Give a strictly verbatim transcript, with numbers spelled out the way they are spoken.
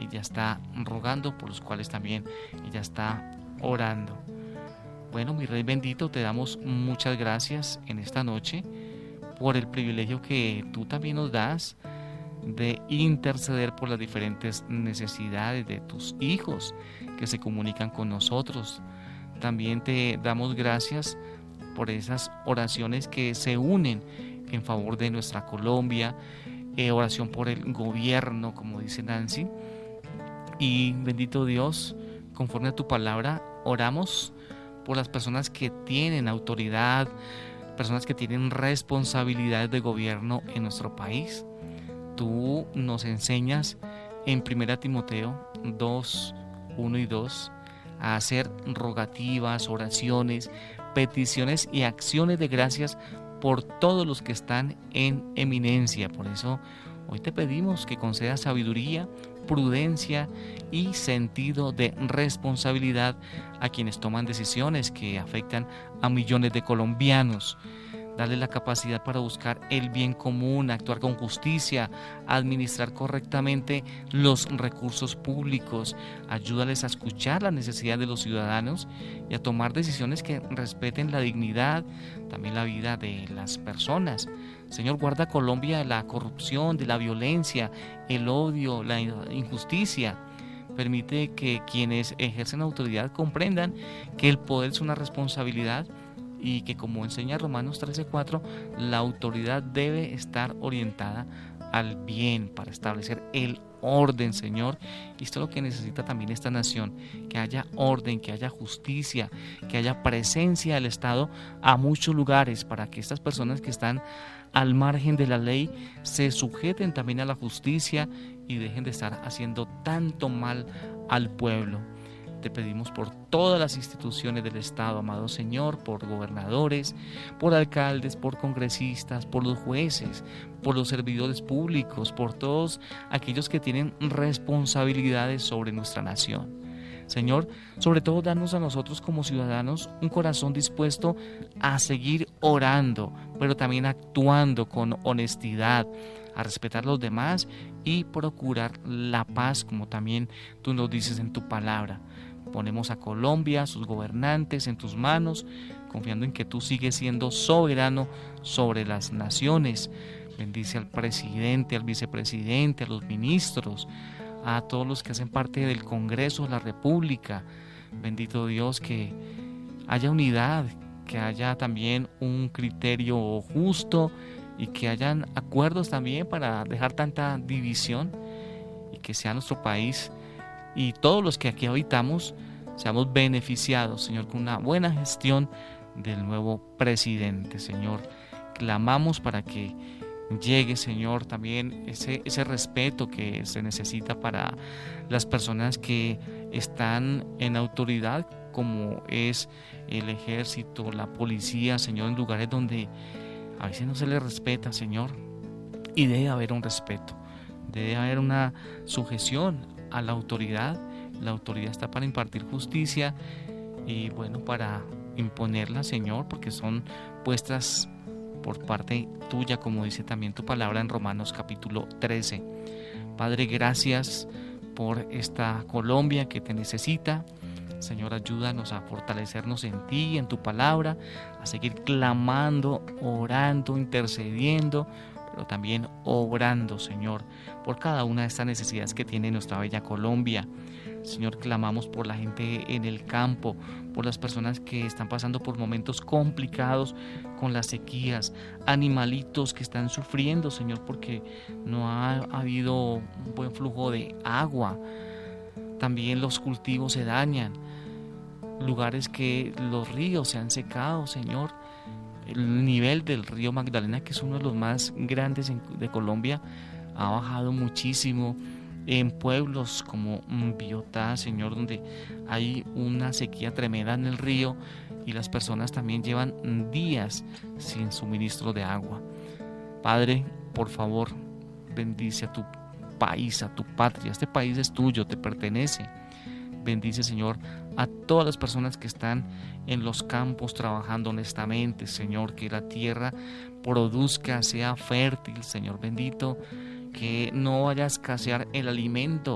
ella está rogando, por los cuales también ella está orando. Bueno, mi Rey bendito, te damos muchas gracias en esta noche por el privilegio que tú también nos das de interceder por las diferentes necesidades de tus hijos que se comunican con nosotros. También te damos gracias por esas oraciones que se unen en favor de nuestra Colombia, eh, oración por el gobierno, como dice Nancy. Y bendito Dios, conforme a tu palabra, oramos por las personas que tienen autoridad, personas que tienen responsabilidades de gobierno en nuestro país. Tú nos enseñas en primera Timoteo dos, uno y dos a hacer rogativas, oraciones, peticiones y acciones de gracias por todos los que están en eminencia. Por eso hoy te pedimos que concedas sabiduría, prudencia y sentido de responsabilidad a quienes toman decisiones que afectan a millones de colombianos. Dale la capacidad para buscar el bien común, actuar con justicia, administrar correctamente los recursos públicos. Ayúdales a escuchar las necesidades de los ciudadanos y a tomar decisiones que respeten la dignidad, también la vida de las personas. Señor, guarda a Colombia de la corrupción, de la violencia, el odio, la injusticia. Permite que quienes ejercen autoridad comprendan que el poder es una responsabilidad y que, como enseña Romanos trece cuatro, la autoridad debe estar orientada al bien para establecer el orden, Señor. Y esto es lo que necesita también esta nación, que haya orden, que haya justicia, que haya presencia del Estado a muchos lugares, para que estas personas que están al margen de la ley se sujeten también a la justicia y dejen de estar haciendo tanto mal al pueblo. Te pedimos por todas las instituciones del Estado, amado Señor, por gobernadores, por alcaldes, por congresistas, por los jueces, por los servidores públicos, por todos aquellos que tienen responsabilidades sobre nuestra nación. Señor, sobre todo danos a nosotros como ciudadanos un corazón dispuesto a seguir orando, pero también actuando con honestidad, a respetar a los demás y procurar la paz, como también tú nos dices en tu palabra. Ponemos a Colombia, a sus gobernantes en tus manos, confiando en que tú sigues siendo soberano sobre las naciones. Bendice al presidente, al vicepresidente, a los ministros, a todos los que hacen parte del Congreso de la República. Bendito Dios, que haya unidad, que haya también un criterio justo y que hayan acuerdos también para dejar tanta división, y que sea nuestro país y todos los que aquí habitamos seamos beneficiados, Señor, con una buena gestión del nuevo presidente. Señor, clamamos para que llegue, Señor, también ese, ese respeto que se necesita para las personas que están en autoridad, como es el ejército, la policía, Señor, en lugares donde a veces no se les respeta, Señor, y debe haber un respeto, debe haber una sujeción a la autoridad. La autoridad está para impartir justicia y, bueno, para imponerla, Señor, porque son puestas por parte tuya, como dice también tu palabra en Romanos capítulo trece. Padre, gracias por esta Colombia que te necesita. Señor, ayúdanos a fortalecernos en ti y en tu palabra, a seguir clamando, orando, intercediendo, pero también obrando, Señor, por cada una de estas necesidades que tiene nuestra bella Colombia. Señor, clamamos por la gente en el campo, por las personas que están pasando por momentos complicados con las sequías, animalitos que están sufriendo, Señor, porque no ha habido un buen flujo de agua. También los cultivos se dañan, lugares que los ríos se han secado, Señor. El nivel del río Magdalena, que es uno de los más grandes de Colombia, ha bajado muchísimo. En pueblos como Biotá, Señor, donde hay una sequía tremenda en el río y las personas también llevan días sin suministro de agua. Padre, por favor, bendice a tu país, a tu patria. Este país es tuyo, te pertenece. Bendice, Señor, a todas las personas que están en los campos trabajando honestamente, Señor, que la tierra produzca, sea fértil, Señor bendito, que no vaya a escasear el alimento